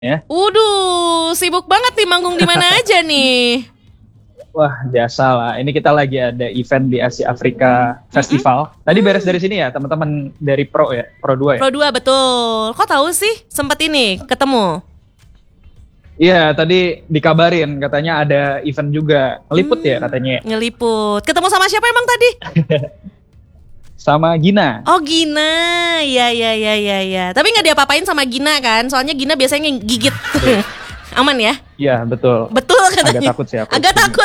ya. Waduh, sibuk banget nih manggung di mana aja nih? Wah, biasa lah. Ini kita lagi ada event di Asia Afrika Festival. Tadi beres dari sini ya, teman-teman dari Pro ya, Pro 2 ya. Pro 2 betul. Kok tahu sih? Sempet ini ketemu. Iya, tadi dikabarin katanya ada event juga. Ngeliput ya katanya. Ngeliput. Ketemu sama siapa emang tadi? Sama Gina. Oh Gina, ya. Tapi nggak diapa-apain sama Gina kan? Soalnya Gina biasanya gigit. Aman ya? Iya, betul. Betul katanya. Agak takut sih aku. Agak takut.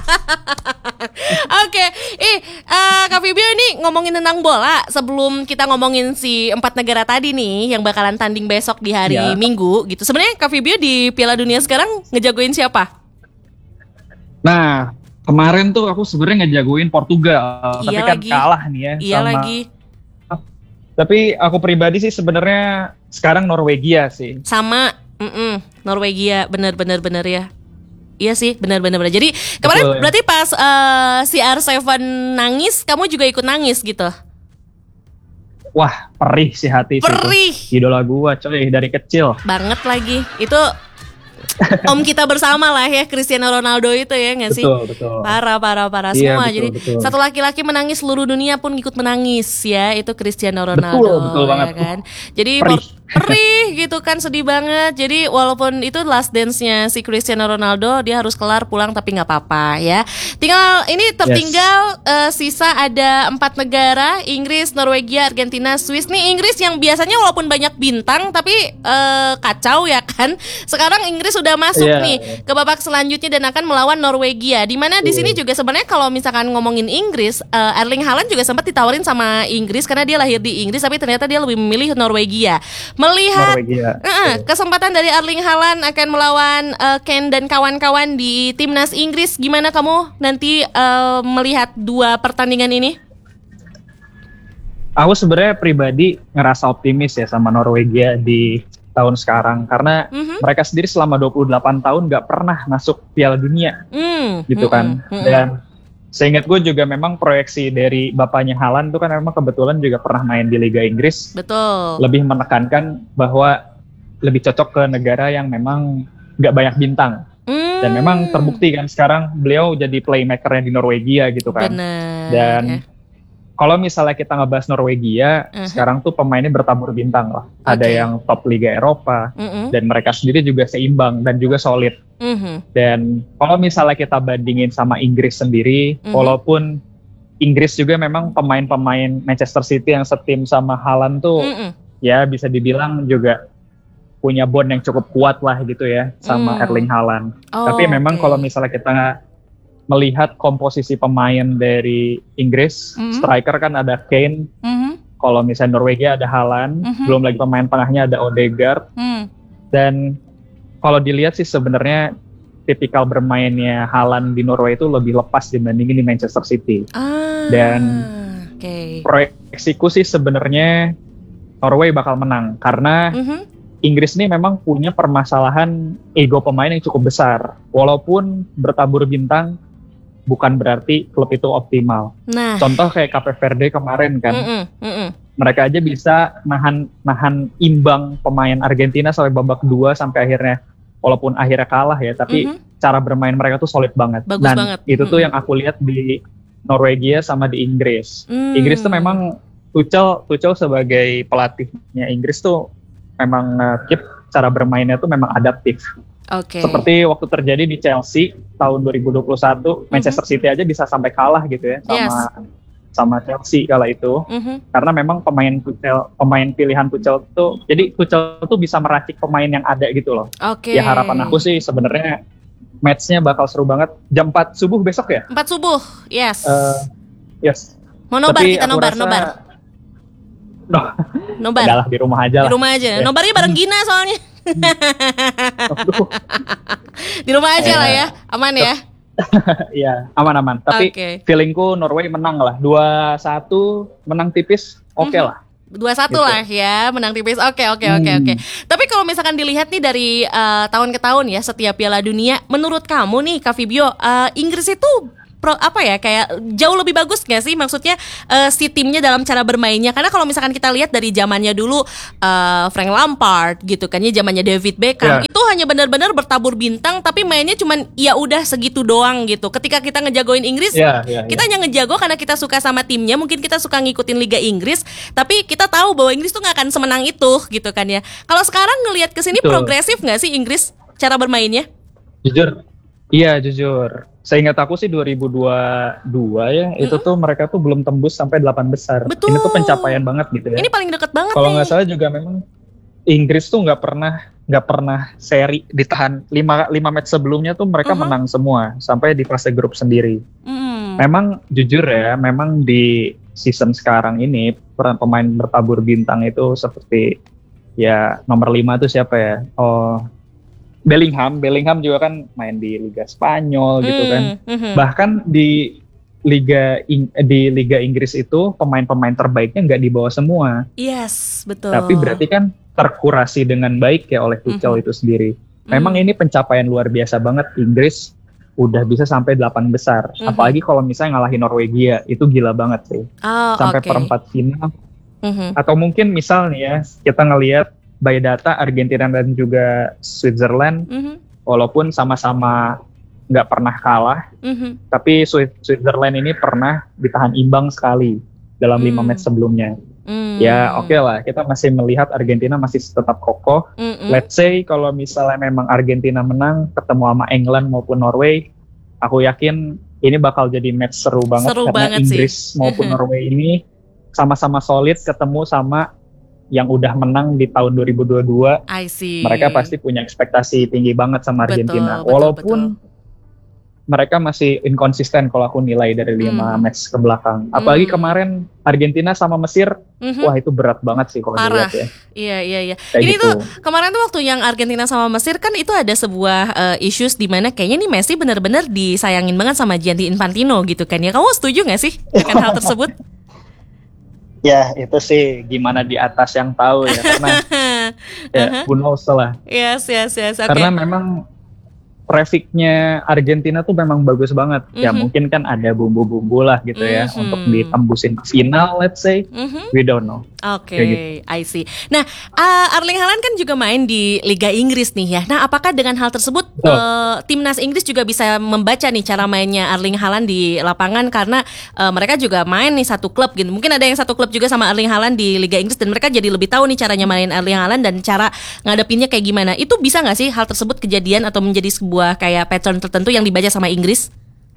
Oke, Kak Fibio ini ngomongin tentang bola. Sebelum kita ngomongin si 4 negara tadi nih yang bakalan tanding besok di hari Minggu gitu. Sebenarnya Kak Fibio di Piala Dunia sekarang ngejagoin siapa? Nah, kemarin tuh aku sebenarnya ngejagoin Portugal, tapi kan kalah nih ya. Iya sama... lagi. Tapi aku pribadi sih sebenarnya sekarang Norwegia sih. Sama, Norwegia, bener ya. Iya sih, benar. Jadi kemarin betul, berarti pas CR7 nangis, kamu juga ikut nangis gitu? Wah, perih sih hati. Perih. Itu. Idola gua coy dari kecil. Banget lagi. Itu om kita bersama lah ya, Cristiano Ronaldo itu ya nggak sih? Betul. Parah iya, semua. betul, Jadi betul. satu laki-laki menangis, seluruh dunia pun ikut menangis ya. Itu Cristiano Ronaldo. Betul banget. Ya kan? Jadi perih gitu kan, sedih banget. Jadi walaupun itu last dance-nya si Cristiano Ronaldo, dia harus kelar pulang tapi nggak apa-apa ya. Tertinggal sisa ada 4 negara, Inggris, Norwegia, Argentina, Swiss. Nih Inggris yang biasanya walaupun banyak bintang tapi kacau ya kan. Sekarang Inggris sudah masuk nih ke babak selanjutnya dan akan melawan Norwegia. Dimana di sini juga sebenarnya kalau misalkan ngomongin Inggris, Erling Haaland juga sempat ditawarin sama Inggris karena dia lahir di Inggris, tapi ternyata dia lebih memilih Norwegia. Melihat kesempatan dari Erling Haaland akan melawan Kane dan kawan-kawan di timnas Inggris, gimana kamu nanti melihat 2 pertandingan ini? Aku sebenarnya pribadi ngerasa optimis ya sama Norwegia di tahun sekarang karena mereka sendiri selama 28 tahun nggak pernah masuk Piala Dunia gitu kan. Dan seingat gue juga memang proyeksi dari bapaknya Haaland tuh kan memang kebetulan juga pernah main di Liga Inggris. Betul. Lebih menekankan bahwa lebih cocok ke negara yang memang nggak banyak bintang. Dan memang terbukti kan sekarang beliau jadi playmakernya di Norwegia gitu kan. Bener. Dan kalau misalnya kita ngebahas Norwegia, sekarang tuh pemainnya bertabur bintang lah. Ada yang top Liga Eropa, dan mereka sendiri juga seimbang dan juga solid. Dan kalau misalnya kita bandingin sama Inggris sendiri, walaupun Inggris juga memang pemain-pemain Manchester City yang setim sama Haaland tuh, ya bisa dibilang juga punya bond yang cukup kuat lah gitu ya, sama Erling Haaland. Tapi memang kalau misalnya kita melihat komposisi pemain dari Inggris, striker kan ada Kane, kalau misalnya Norwegia ada Haaland, belum lagi pemain tengahnya ada Odegaard, dan kalau dilihat sih sebenarnya tipikal bermainnya Haaland di Norway itu lebih lepas dibandingin di Manchester City. Dan proyeksiku sih sebenarnya Norway bakal menang karena Inggris ini memang punya permasalahan ego pemain yang cukup besar, walaupun bertabur bintang bukan berarti klub itu optimal. Contoh kayak Cape Verde kemarin kan, mereka aja bisa nahan imbang pemain Argentina sampai babak 2 sampai akhirnya, walaupun akhirnya kalah ya, tapi cara bermain mereka tuh solid banget. Bagus dan banget. Itu tuh yang aku lihat di Norwegia sama di Inggris. Inggris tuh memang Tuchel sebagai pelatihnya Inggris tuh memang keep cara bermainnya tuh memang adaptif. Seperti waktu terjadi di Chelsea tahun 2021, Manchester City aja bisa sampai kalah gitu ya sama Chelsea kala itu. Karena memang pemain pilihan Tuchel tuh, jadi Tuchel tuh bisa meracik pemain yang ada gitu loh. Ya harapan aku sih sebenarnya matchnya bakal seru banget. Jam 4 subuh besok ya? 4 subuh, yes. Mau Tapi nobar. Nobar. Udahlah di rumah aja lah. Di rumah aja. Nobarnya bareng Gina soalnya. Di rumah aja lah ya, aman ya. Iya, aman. Tapi feelingku Norway menang lah. 2-1 menang tipis, oke lah. 2-1 gitu lah ya, menang tipis. Oke. Tapi kalau misalkan dilihat nih dari tahun ke tahun ya, setiap Piala Dunia, menurut kamu nih Kak Fibio, Inggris itu kayak jauh lebih bagus nggak sih maksudnya si timnya dalam cara bermainnya? Karena kalau misalkan kita lihat dari zamannya dulu Frank Lampard gitu kan ya, zamannya David Beckham itu hanya benar-benar bertabur bintang tapi mainnya cuman ya udah segitu doang gitu. Ketika kita ngejagoin Inggris, kita hanya ngejago karena kita suka sama timnya, mungkin kita suka ngikutin Liga Inggris, tapi kita tahu bahwa Inggris tuh nggak akan semenang itu gitu kan ya. Kalau sekarang ngelihat kesini progresif nggak sih Inggris cara bermainnya? Jujur. Seingat aku sih 2022 ya, itu tuh mereka tuh belum tembus sampai 8 besar. Betul. Ini tuh pencapaian banget gitu ya. Ini paling deket banget. Kalau nggak salah juga memang Inggris tuh nggak pernah seri ditahan 5 match sebelumnya tuh mereka menang semua sampai di fase grup sendiri. Memang jujur ya, memang di season sekarang ini pemain bertabur bintang itu seperti ya nomor 5 tuh siapa ya? Bellingham juga kan main di Liga Spanyol gitu kan. Bahkan di Liga Inggris itu pemain-pemain terbaiknya nggak dibawa semua. Yes, betul. Tapi berarti kan terkurasi dengan baik ya oleh Tuchel itu sendiri. Memang ini pencapaian luar biasa banget, Inggris udah bisa sampai 8 besar. Apalagi kalau misalnya ngalahin Norwegia, itu gila banget sih. Sampai perempat final. Atau mungkin misal nih ya, kita ngelihat by data Argentina dan juga Switzerland, walaupun sama-sama nggak pernah kalah, tapi Switzerland ini pernah ditahan imbang sekali dalam 5 match sebelumnya. Ya oke lah, kita masih melihat Argentina masih tetap kokoh. Let's say kalau misalnya memang Argentina menang ketemu sama England maupun Norway, aku yakin ini bakal jadi match seru banget karena Inggris maupun Norway ini sama-sama solid ketemu sama yang udah menang di tahun 2022. I see. Mereka pasti punya ekspektasi tinggi banget sama Argentina. Walaupun mereka masih inkonsisten kalau aku nilai dari 5 match ke belakang. Apalagi kemarin Argentina sama Mesir, wah itu berat banget sih kalau dilihat ya. Iya. Kayak ini gitu. tuh kemarin tuh waktu yang Argentina sama Mesir kan itu ada sebuah issues di mana kayaknya nih Messi benar-benar disayangin banget sama Gianni Infantino gitu kan ya. Kamu setuju nggak sih dengan hal tersebut? Ya itu sih gimana di atas yang tahu ya, karena who knows lah. Yes. Okay. Karena memang trafficnya Argentina tuh memang bagus banget. Ya mungkin kan ada bumbu-bumbu lah gitu ya untuk ditembusin ke final, let's say. We don't know. Oke, gitu. I see. Nah, Erling Haaland kan juga main di Liga Inggris nih ya. Nah, apakah dengan hal tersebut timnas Inggris juga bisa membaca nih cara mainnya Erling Haaland di lapangan, karena mereka juga main nih satu klub gitu. Mungkin ada yang satu klub juga sama Erling Haaland di Liga Inggris dan mereka jadi lebih tahu nih caranya main Erling Haaland dan cara ngadepinnya kayak gimana. Itu bisa nggak sih hal tersebut kejadian atau menjadi sebuah kayak pattern tertentu yang dibaca sama Inggris?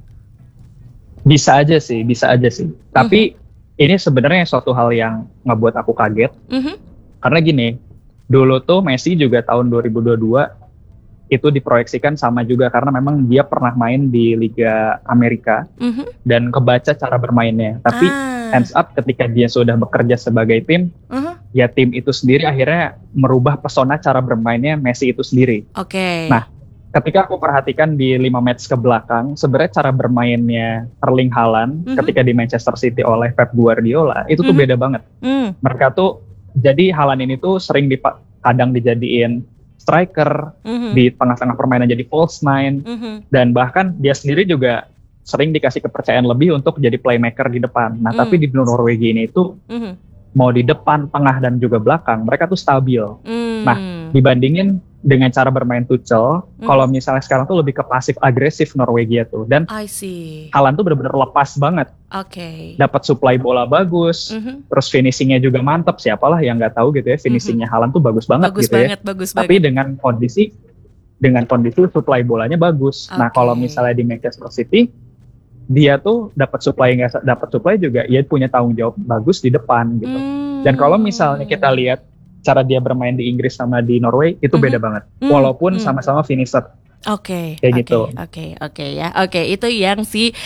Bisa aja sih. Tapi ini sebenarnya suatu hal yang ngebuat aku kaget. Karena gini, dulu tuh Messi juga tahun 2022 itu diproyeksikan sama juga karena memang dia pernah main di Liga Amerika dan kebaca cara bermainnya. Tapi ends up ketika dia sudah bekerja sebagai tim, ya tim itu sendiri akhirnya merubah pesona cara bermainnya Messi itu sendiri. Oke. Nah, ketika aku perhatikan di 5 match ke belakang, sebenarnya cara bermainnya Erling Haaland ketika di Manchester City oleh Pep Guardiola itu tuh beda banget. Mereka tuh, jadi Haaland ini tuh sering kadang dijadiin striker, di tengah-tengah permainan jadi false nine, dan bahkan dia sendiri juga sering dikasih kepercayaan lebih untuk jadi playmaker di depan. Nah tapi di Norwegia ini tuh mau di depan, tengah, dan juga belakang, mereka tuh stabil. Nah, dibandingin dengan cara bermain Tuchel, kalau misalnya sekarang tuh lebih ke pasif agresif Norwegia tuh, dan Haaland tuh benar-benar lepas banget. Dapat supply bola bagus, terus finishingnya juga mantap. Siapalah yang nggak tahu gitu ya, finishingnya Haaland tuh bagus banget gitu ya. Tapi dengan kondisi supply bolanya bagus. Nah, kalau misalnya di Manchester City, dia tuh dapat supply nggak dapat supply juga, dia punya tanggung jawab bagus di depan gitu. Dan kalau misalnya kita lihat cara dia bermain di Inggris sama di Norway itu beda banget, walaupun sama-sama finisher. Kayak gitu. Oke, itu yang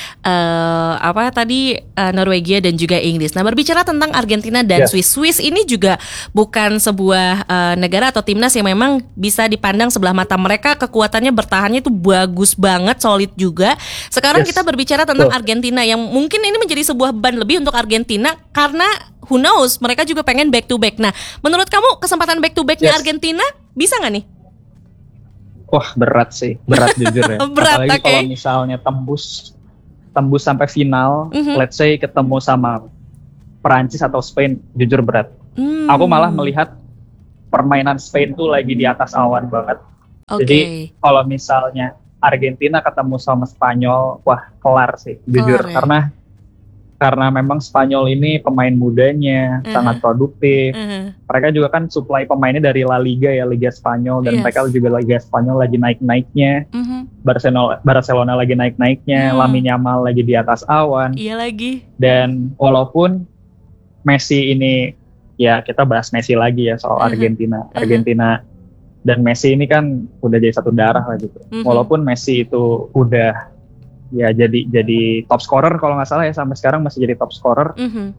Norwegia dan juga Inggris. Nah, berbicara tentang Argentina dan Swiss ini juga bukan sebuah negara atau timnas yang memang bisa dipandang sebelah mata. Mereka kekuatannya bertahannya itu bagus banget, solid juga. Sekarang kita berbicara tentang Argentina yang mungkin ini menjadi sebuah beban lebih untuk Argentina karena who knows, mereka juga pengen back to back. Nah, menurut kamu kesempatan back to backnya Argentina bisa nggak nih? Wah, berat jujur ya. Berat, apalagi kalau misalnya tembus tembus sampai final, let's say ketemu sama Perancis atau Spain, jujur berat. Aku malah melihat permainan Spain tuh lagi di atas awan banget. Jadi kalau misalnya Argentina ketemu sama Spanyol, wah kelar sih, jujur. Karena memang Spanyol ini pemain mudanya sangat produktif. Mereka juga kan supply pemainnya dari La Liga ya, Liga Spanyol, dan mereka juga Liga Spanyol lagi naik-naiknya. Barcelona lagi naik-naiknya, Lamine Yamal lagi di atas awan. Iya lagi. Dan walaupun Messi ini, ya kita bahas Messi lagi ya soal Argentina. Argentina dan Messi ini kan udah jadi satu darah lah gitu. Walaupun Messi itu udah ya jadi top scorer kalau nggak salah ya, sampai sekarang masih jadi top scorer.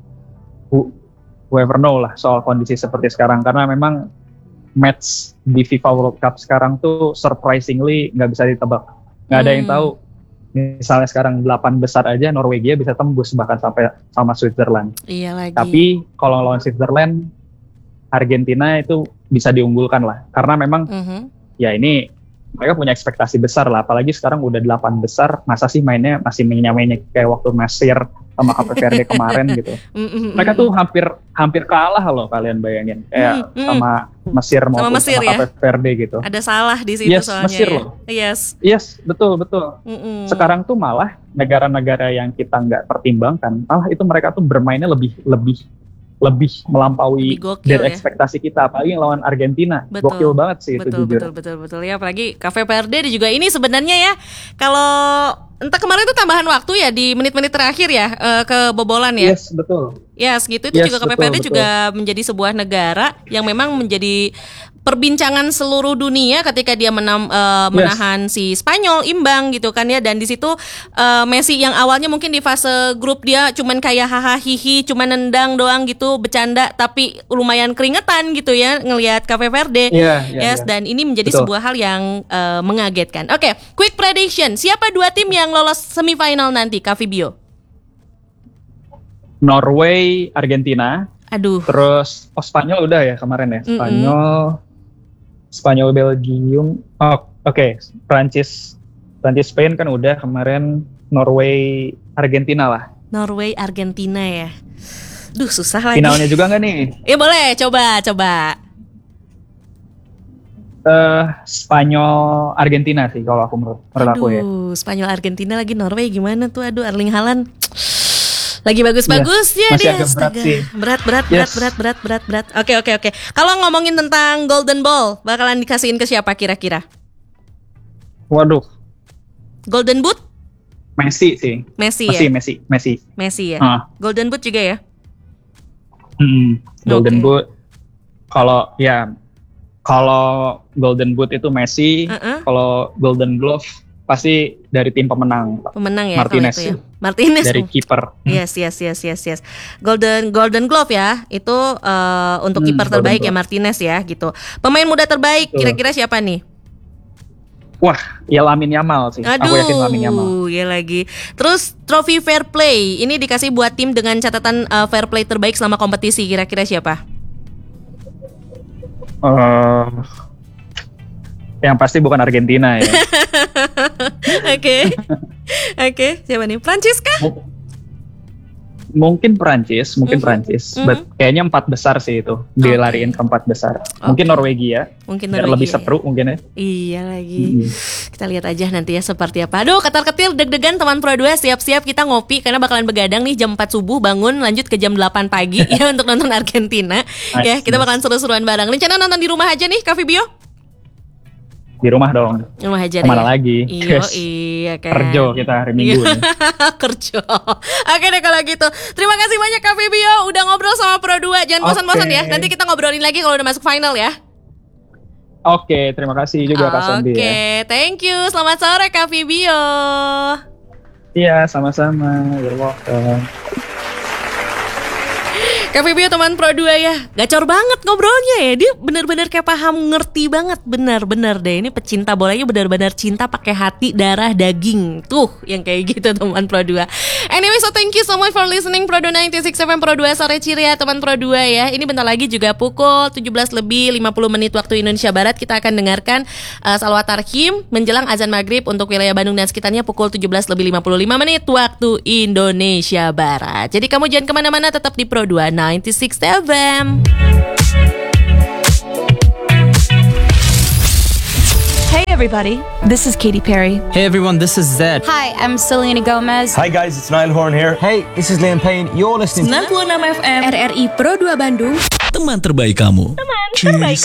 Whoever know lah soal kondisi seperti sekarang, karena memang match di FIFA World Cup sekarang tuh surprisingly nggak bisa ditebak. Nggak ada yang tahu. Misalnya sekarang 8 besar aja Norwegia bisa tembus bahkan sampai sama Switzerland. Iya lagi. Tapi kalau lawan Switzerland, Argentina itu bisa diunggulkan lah, karena memang ya ini mereka punya ekspektasi besar lah, apalagi sekarang udah 8 besar, masa sih mainnya masih menyamainya kayak waktu Mesir sama Cape Verde kemarin gitu. Mereka tuh hampir kalah loh, kalian bayangin, kayak sama Mesir maupun sama Cape Verde gitu. Ada salah di situ soalnya. Mesir loh. Yes, betul. Sekarang tuh malah negara-negara yang kita nggak pertimbangkan, malah itu mereka tuh bermainnya lebih melampaui dari ekspektasi kita, apalagi lawan Argentina. Gokil banget sih itu jujur. Betul ya, apalagi Cape Verde juga ini sebenarnya ya, kalau entah kemarin itu tambahan waktu ya di menit-menit terakhir ya, kebobolan ya. Yes, betul. Yes, gitu itu juga Cape Verde juga menjadi sebuah negara yang memang menjadi perbincangan seluruh dunia ketika dia menahan si Spanyol imbang gitu kan ya. Dan di situ Messi yang awalnya mungkin di fase grup dia cuman kayak hahaha hihi, cuman nendang doang gitu, bercanda, tapi lumayan keringetan gitu ya ngelihat Cape Verde. Dan ini menjadi sebuah hal yang mengagetkan. Oke, quick prediction, siapa 2 tim yang lolos semifinal nanti, Kak Fibio? Norway, Argentina. Aduh. Terus Spanyol udah ya kemarin ya. Spanyol, Belgium. Oke. Prancis, Spain kan udah kemarin. Norway, Argentina lah. Norway, Argentina ya. Duh, susah lagi. Finalnya juga nggak nih? Ya boleh, coba. Spanyol, Argentina sih kalau aku menurut aku ya. Spanyol, Argentina lagi, Norway gimana tuh? Aduh, Erling Haaland lagi bagus-bagusnya dia. Berat. Oke. Kalau ngomongin tentang Golden Ball, bakalan dikasihin ke siapa kira-kira? Waduh. Golden Boot? Messi sih. Messi ya. Golden Boot juga ya? Golden Boot. Kalau Golden Boot itu Messi, kalau Golden Glove pasti dari tim pemenang ya, Martinez itu ya. Martinez dari kiper. Yes. Golden Glove ya, itu untuk kiper terbaik ya, Martinez ya gitu. Pemain muda terbaik kira-kira siapa nih? Wah, ya Lamine Yamal sih. Aku yakin Lamine Yamal. Ya lagi. Terus trofi fair play ini dikasih buat tim dengan catatan fair play terbaik selama kompetisi, kira-kira siapa? Yang pasti bukan Argentina ya. Oke. Siapa nih? Prancis kah? Mungkin Prancis. But kayaknya 4 besar sih itu. Dilariin ke 4 besar. Mungkin Norwegia. Biar lebih seru mungkin ya. Iya lagi. Kita lihat aja nanti ya seperti apa. Aduh, ketar-ketir deg-degan teman Pro 2. Siap-siap kita ngopi karena bakalan begadang nih jam 4 subuh, bangun lanjut ke jam 8 pagi ya untuk nonton Argentina. Ya, kita bakalan seru-seruan bareng. Rencana nonton di rumah aja nih, Kak Fibio? Di rumah dong. Di rumah aja. Kemana lagi? Iya kan. Kerja kita hari Minggu nih. Kerja. Oke deh kalau gitu. Terima kasih banyak Kak Fibio udah ngobrol sama Pro 2. Jangan bosan-bosan ya. Nanti kita ngobrolin lagi kalau udah masuk final ya. Oke, terima kasih juga Kak Sandy. Oke, thank you. Selamat sore Kak Fibio. Iya, sama-sama. You're welcome. Kak Febio teman Pro 2 ya, gacor banget ngobrolnya ya. Dia benar-benar kayak paham, ngerti banget. Benar-benar deh, ini pecinta bolanya benar-benar cinta pakai hati, darah, daging. Tuh, yang kayak gitu teman Pro 2. Anyway, so thank you so much for listening Pro 2 96 FM Pro 2 sore ceria teman Pro 2 ya. Ini bentar lagi juga pukul 17:50 waktu Indonesia Barat kita akan dengarkan salawat tarhim menjelang azan maghrib untuk wilayah Bandung dan sekitarnya pukul 17:55 waktu Indonesia Barat. Jadi kamu jangan kemana-mana, tetap di Pro 2 96 FM. Hey everybody, this is Katy Perry. Hey everyone, this is Zed. Hi, I'm Selena Gomez. Hi guys, it's Niall Horan here. Hey, this is Liam Payne. You're listening to 96 FM RRI Pro 2 Bandung. Teman terbaik kamu. Teman terbaik